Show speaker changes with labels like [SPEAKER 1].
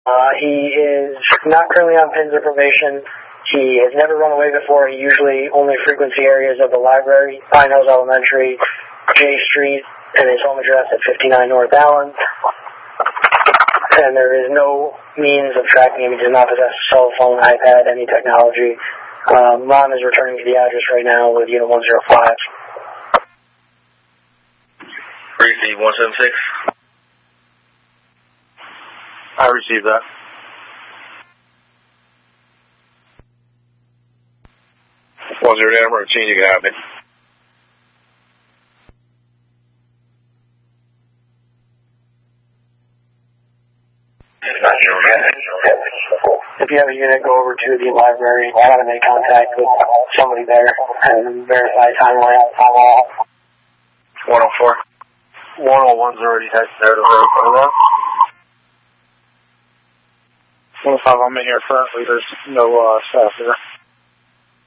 [SPEAKER 1] He is not currently on pins of probation. He has never run away before. He usually only frequents the areas of the library, Pine Hills Elementary, J Street, and his home address at 59 North Allen. And there is no means of tracking him. He does not possess a cell phone, iPad, any technology. Mom is returning to the address right now with Unit 105.
[SPEAKER 2] Receive 176.
[SPEAKER 3] I received that. Was there an routine you can have me?
[SPEAKER 1] If you have a unit, go over to the library, try to make contact with somebody there, and verify timeline.
[SPEAKER 3] 104. 101's already headed there to verify that. 105, I'm in here currently. There's no staff here.